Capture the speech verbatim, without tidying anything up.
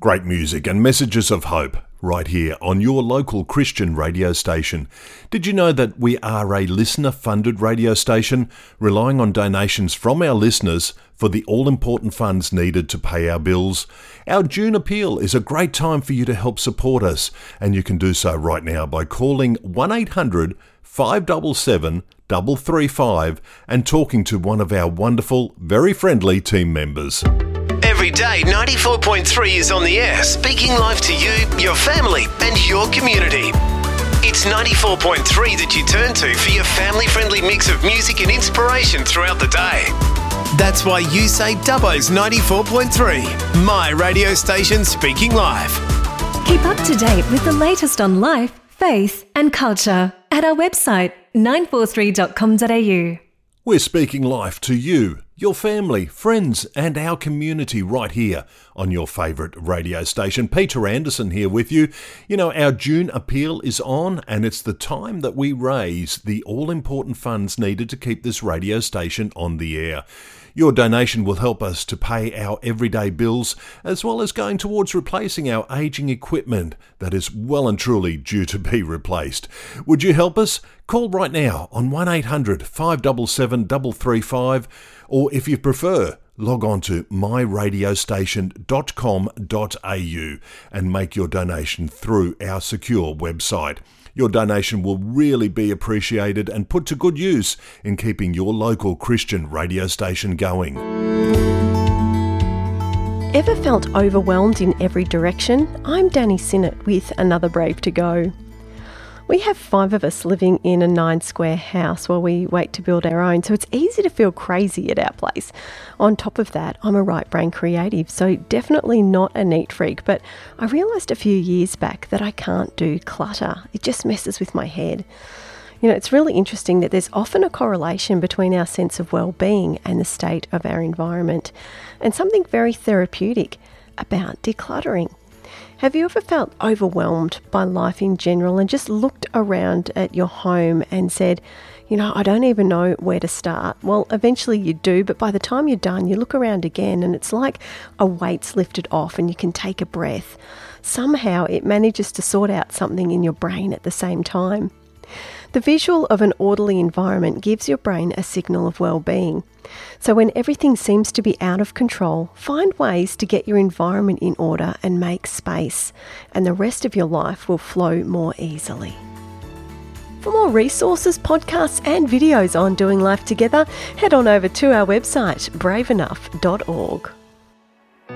Great music and messages of hope right here on your local Christian radio station. Did you know that we are a listener-funded radio station, relying on donations from our listeners for the all-important funds needed to pay our bills? Our June appeal is a great time for you to help support us, and you can do so right now by calling one eight hundred five seven seven three three five and talking to one of our wonderful, very friendly team members. Every day, ninety-four point three is on the air, speaking life to you, your family and your community. It's ninety-four point three that you turn to for your family-friendly mix of music and inspiration throughout the day. That's why you say Dubbo's ninety-four point three, my radio station speaking life. Keep up to date with the latest on life, faith and culture at our website nine four three dot com dot a u. We're speaking life to you, your family, friends and our community right here on your favourite radio station. Peter Anderson here with you. You know, our June appeal is on, and it's the time that we raise the all-important funds needed to keep this radio station on the air. Your donation will help us to pay our everyday bills, as well as going towards replacing our ageing equipment that is well and truly due to be replaced. Would you help us? Call right now on one eight hundred five seven seven three three five, or if you prefer, log on to my radio station dot com dot a u and make your donation through our secure website. Your donation will really be appreciated and put to good use in keeping your local Christian radio station going. Ever felt overwhelmed in every direction? I'm Danny Sinnott with another Brave to Go. We have five of us living in a nine square house while we wait to build our own, so it's easy to feel crazy at our place. On top of that, I'm a right brain creative, so definitely not a neat freak, but I realised a few years back that I can't do clutter. It just messes with my head. You know, it's really interesting that there's often a correlation between our sense of well-being and the state of our environment, and something very therapeutic about decluttering. Have you ever felt overwhelmed by life in general and just looked around at your home and said, you know, I don't even know where to start? Well, eventually you do, but by the time you're done, you look around again and it's like a weight's lifted off and you can take a breath. Somehow it manages to sort out something in your brain at the same time. The visual of an orderly environment gives your brain a signal of well-being. So when everything seems to be out of control, find ways to get your environment in order and make space, and the rest of your life will flow more easily. For more resources, podcasts and videos on doing life together, head on over to our website brave enough dot org.